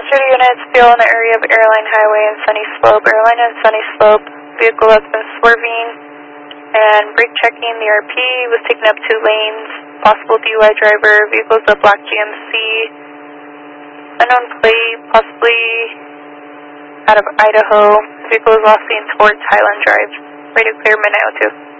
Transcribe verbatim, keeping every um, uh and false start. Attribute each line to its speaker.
Speaker 1: thirty units, still in the area of Airline Highway and Sunny Slope. Airline and Sunny Slope, vehicle has been swerving and brake checking. The R P was taken up two lanes. Possible D U I driver, vehicle's a black G M C. Unknown plate, possibly out of Idaho. Vehicle is lost seen towards Highland Drive. Radio clear, midnight oh two.